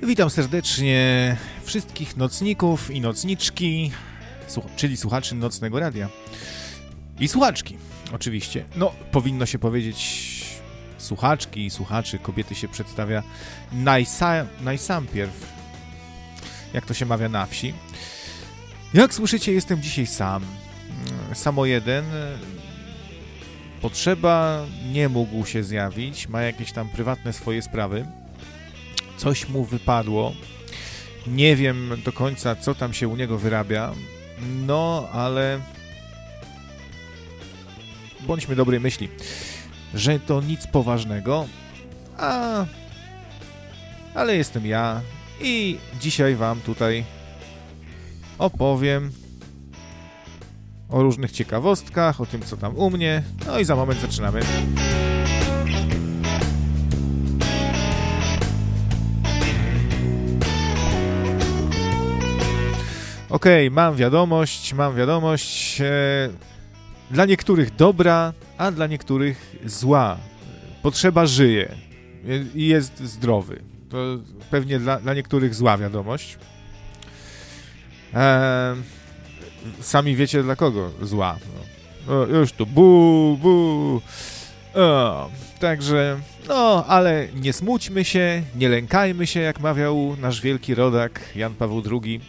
Witam serdecznie wszystkich nocników i nocniczki, czyli słuchaczy Nocnego Radia. I słuchaczki, oczywiście. No, powinno się powiedzieć słuchaczki i słuchaczy. Kobiety się przedstawia najsampierw, jak to się mawia na wsi. Jak słyszycie, jestem dzisiaj sam. Samo jeden. Potrzeba nie mógł się zjawić, ma jakieś tam prywatne swoje sprawy. Coś mu wypadło. Nie wiem do końca, co tam się u niego wyrabia. No, ale bądźmy dobrej myśli, że to nic poważnego. Ale jestem ja i dzisiaj wam tutaj opowiem o różnych ciekawostkach, o tym, co tam u mnie. No i za moment zaczynamy. Okej, mam wiadomość. Dla niektórych dobra, a dla niektórych zła. Potrzeba żyje i jest zdrowy. To pewnie dla niektórych zła wiadomość. Sami wiecie dla kogo zła. No, już tu bu. Także, ale nie smućmy się, nie lękajmy się, jak mawiał nasz wielki rodak Jan Paweł II.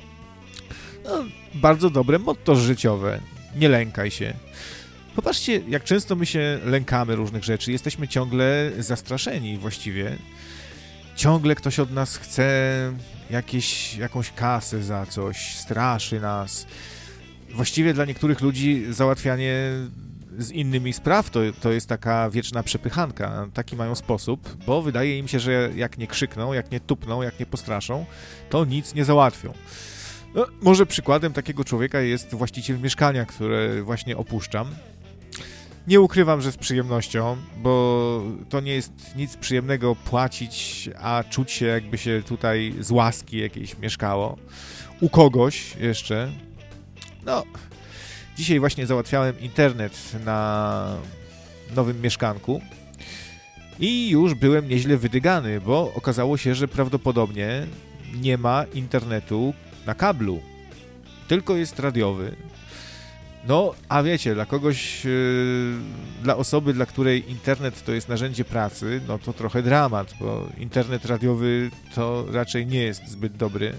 Bardzo dobre motto życiowe. Nie lękaj się. Popatrzcie, jak często my się lękamy różnych rzeczy. Jesteśmy ciągle zastraszeni właściwie. Ciągle ktoś od nas chce jakąś kasę za coś, straszy nas. Właściwie dla niektórych ludzi załatwianie z innymi spraw to jest taka wieczna przepychanka. Taki mają sposób, bo wydaje im się, że jak nie krzykną, jak nie tupną, jak nie postraszą, to nic nie załatwią. No, może przykładem takiego człowieka jest właściciel mieszkania, które właśnie opuszczam. Nie ukrywam, że z przyjemnością, bo to nie jest nic przyjemnego płacić, a czuć się, jakby się tutaj z łaski jakiejś mieszkało. U kogoś jeszcze. No, dzisiaj właśnie załatwiałem internet na nowym mieszkanku i już byłem nieźle wydygany, bo okazało się, że prawdopodobnie nie ma internetu na kablu, tylko jest radiowy. No, a wiecie, dla kogoś, dla osoby, dla której internet to jest narzędzie pracy, no to trochę dramat, bo internet radiowy to raczej nie jest zbyt dobry.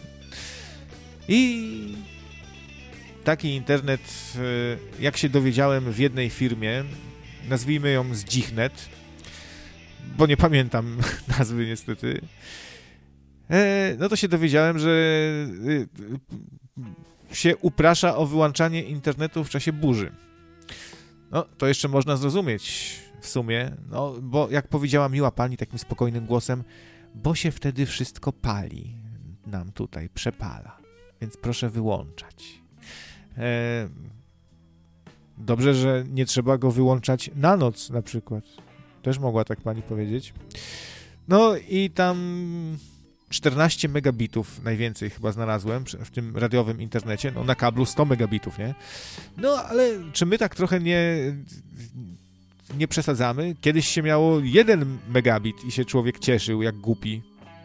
I taki internet, jak się dowiedziałem w jednej firmie, nazwijmy ją Zdzichnet, bo nie pamiętam nazwy niestety, no to się dowiedziałem, że się uprasza o wyłączanie internetu w czasie burzy. No, to jeszcze można zrozumieć w sumie, no, bo jak powiedziała miła pani takim spokojnym głosem, bo się wtedy wszystko pali, nam tutaj przepala, więc proszę wyłączać. Dobrze, że nie trzeba go wyłączać na noc na przykład. Też mogła tak pani powiedzieć. No i tam 14 megabitów najwięcej chyba znalazłem w tym radiowym internecie, no na kablu 100 megabitów, nie? No ale czy my tak trochę nie przesadzamy? Kiedyś się miało 1 megabit i się człowiek cieszył jak głupi.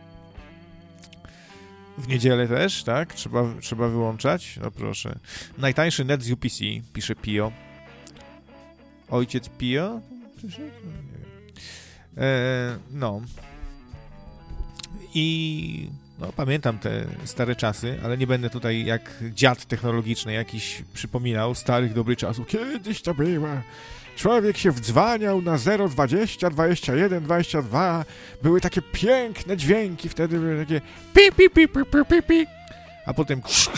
W niedzielę też, tak? Trzeba wyłączać? No proszę. Najtańszy net z UPC, pisze Pio. Ojciec Pio? Nie wiem. No. I pamiętam te stare czasy, ale nie będę tutaj jak dziad technologiczny jakiś przypominał starych dobrych czasów. Kiedyś to było. Człowiek się wdzwaniał na 020, 21, 22. Były takie piękne dźwięki, wtedy były takie pi, pi, pi, pi, pi, pi, pi. A potem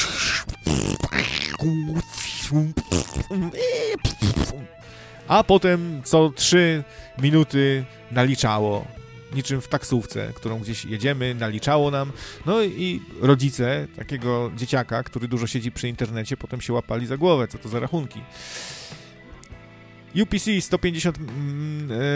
a potem co 3 minuty naliczało. Niczym w taksówce, którą gdzieś jedziemy, naliczało nam. No i rodzice takiego dzieciaka, który dużo siedzi przy internecie, potem się łapali za głowę, co to za rachunki. UPC 150